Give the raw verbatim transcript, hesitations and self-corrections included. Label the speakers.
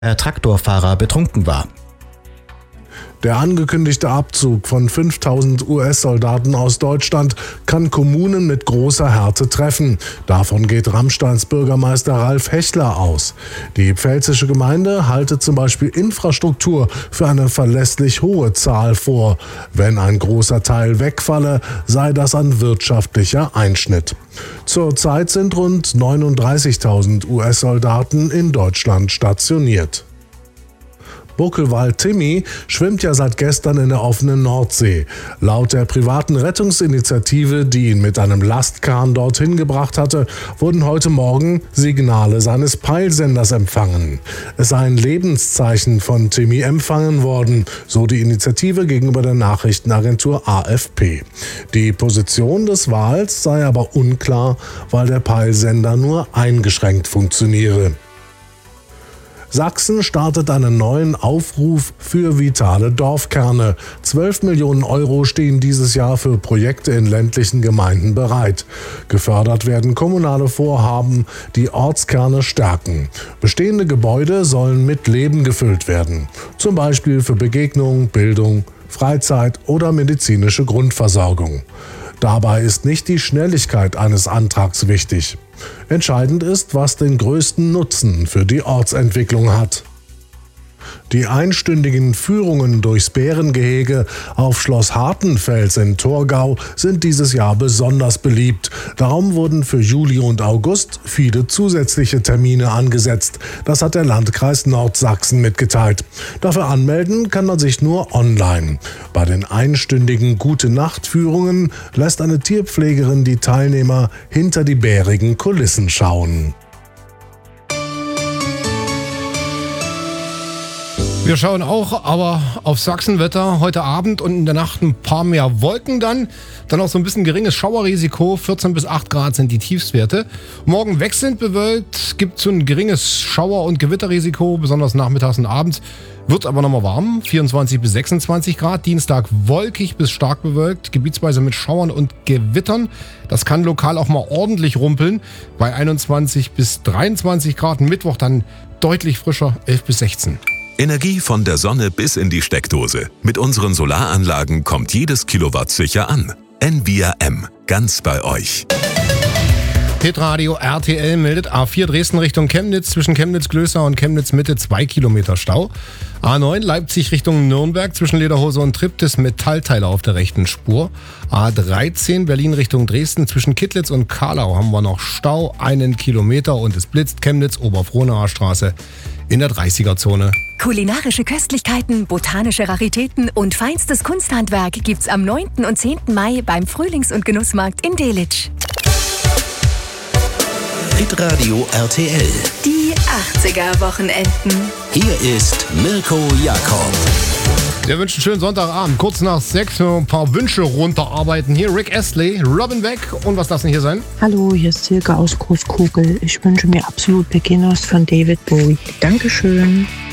Speaker 1: der Traktorfahrer betrunken war.
Speaker 2: Der angekündigte Abzug von fünftausend U S-Soldaten aus Deutschland kann Kommunen mit großer Härte treffen. Davon geht Rammsteins Bürgermeister Ralf Hechler aus. Die pfälzische Gemeinde halte zum Beispiel Infrastruktur für eine verlässlich hohe Zahl vor. Wenn ein großer Teil wegfalle, sei das ein wirtschaftlicher Einschnitt. Zurzeit sind rund neununddreißigtausend U S-Soldaten in Deutschland stationiert. Buckelwald Timmy schwimmt ja seit gestern in der offenen Nordsee. Laut der privaten Rettungsinitiative, die ihn mit einem Lastkahn dorthin gebracht hatte, wurden heute Morgen Signale seines Peilsenders empfangen. Es sei ein Lebenszeichen von Timmy empfangen worden, so die Initiative gegenüber der Nachrichtenagentur A F P. Die Position des Wals sei aber unklar, weil der Peilsender nur eingeschränkt funktioniere. Sachsen startet einen neuen Aufruf für vitale Dorfkerne. zwölf Millionen Euro stehen dieses Jahr für Projekte in ländlichen Gemeinden bereit. Gefördert werden kommunale Vorhaben, die Ortskerne stärken. Bestehende Gebäude sollen mit Leben gefüllt werden. Zum Beispiel für Begegnung, Bildung, Freizeit oder medizinische Grundversorgung. Dabei ist nicht die Schnelligkeit eines Antrags wichtig. Entscheidend ist, was den größten Nutzen für die Ortsentwicklung hat. Die einstündigen Führungen durchs Bärengehege auf Schloss Hartenfels in Torgau sind dieses Jahr besonders beliebt. Darum wurden für Juli und August viele zusätzliche Termine angesetzt. Das hat der Landkreis Nordsachsen mitgeteilt. Dafür anmelden kann man sich nur online. Bei den einstündigen Gute-Nacht-Führungen lässt eine Tierpflegerin die Teilnehmer hinter die bärigen Kulissen schauen.
Speaker 3: Wir schauen auch aber auf Sachsenwetter. Heute Abend und in der Nacht ein paar mehr Wolken dann. Dann auch so ein bisschen geringes Schauerrisiko. vierzehn bis acht Grad sind die Tiefstwerte. Morgen wechselnd bewölkt. Gibt so ein geringes Schauer- und Gewitterrisiko, besonders nachmittags und abends. Wird aber nochmal warm. vierundzwanzig bis sechsundzwanzig Grad. Dienstag wolkig bis stark bewölkt. Gebietsweise mit Schauern und Gewittern. Das kann lokal auch mal ordentlich rumpeln. Bei einundzwanzig bis dreiundzwanzig Grad. Mittwoch dann deutlich frischer. elf bis sechzehn.
Speaker 4: Energie von der Sonne bis in die Steckdose. Mit unseren Solaranlagen kommt jedes Kilowatt sicher an. N V I A M, ganz bei euch.
Speaker 3: Hitradio R T L meldet A vier Dresden Richtung Chemnitz, zwischen Chemnitz-Glößer und Chemnitz-Mitte zwei Kilometer Stau. A neun Leipzig Richtung Nürnberg, zwischen Lederhose und Triptis Metallteile auf der rechten Spur. A dreizehn Berlin Richtung Dresden, zwischen Kittlitz und Karlau haben wir noch Stau, einen Kilometer und es blitzt. Chemnitz, Oberfrohnaer Straße in der dreißiger-Zone.
Speaker 5: Kulinarische Köstlichkeiten, botanische Raritäten und feinstes Kunsthandwerk gibt's am neunten und zehnten Mai beim Frühlings- und Genussmarkt in Delitzsch.
Speaker 6: Hitradio R T L.
Speaker 5: Die achtziger-Wochenenden.
Speaker 6: Hier ist Mirko Jakob.
Speaker 3: Wir wünschen einen schönen Sonntagabend. Kurz nach sechs wir ein paar Wünsche runterarbeiten. Hier Rick Astley, Robin Beck und was darf denn hier sein?
Speaker 7: Hallo, hier ist Silke aus Großkugel. Ich wünsche mir absolut Beginners von David Bowie. Dankeschön.